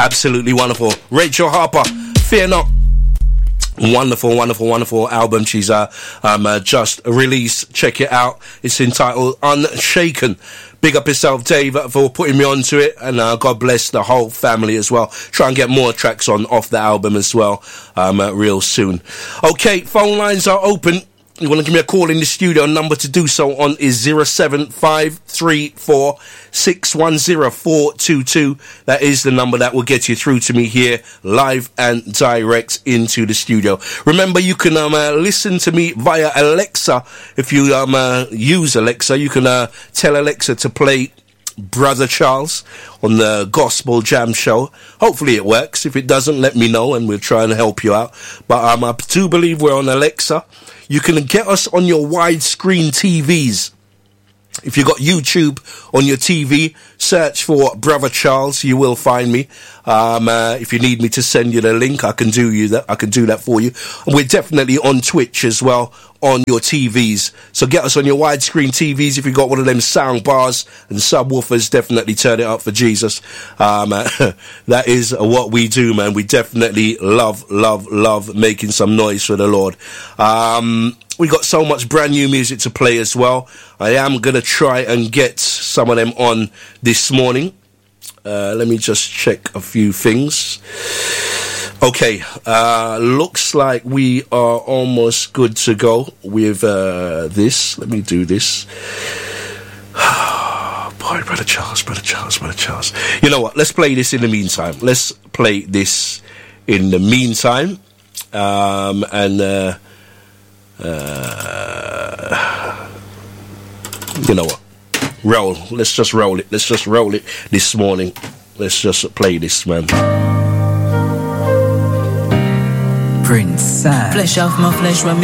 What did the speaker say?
Absolutely wonderful. Rachel Harper, Fear Not. Wonderful, wonderful, wonderful album she's just released. Check it out. It's entitled Unshaken. Big up yourself, Dave, for putting me onto it, and God bless the whole family as well. Try and get more tracks off the album as well real soon. Okay, phone lines are open. You want to give me a call in the studio? Number to do so on is 07534 610 That is the number that will get you through to me here, live and direct into the studio. Remember, you can listen to me via Alexa. If you use Alexa, you can tell Alexa to play Brother Charles on the Gospel Jam Show. Hopefully it works. If it doesn't, let me know and we'll try and help you out. But I do believe we're on Alexa. You can get us on your widescreen TVs. If you've got YouTube on your TV, search for Brother Charles. You will find me. If you need me to send you the link, I can do that. I can do that for you. And we're definitely on Twitch as well on your TVs. So get us on your widescreen TVs. If you've got one of them sound bars and subwoofers, definitely turn it up for Jesus. That is what we do, man. We definitely love making some noise for the Lord. We got so much brand new music to play as well. I am going to try and get some of them on this morning. Let me just check a few things. Okay, looks like we are almost good to go with this. Let me do this. Boy, Brother Charles. You know what? Let's play this in the meantime. You know what? Let's just roll it this morning. Let's just play this, man. Prince Sam. Flesh off my flesh,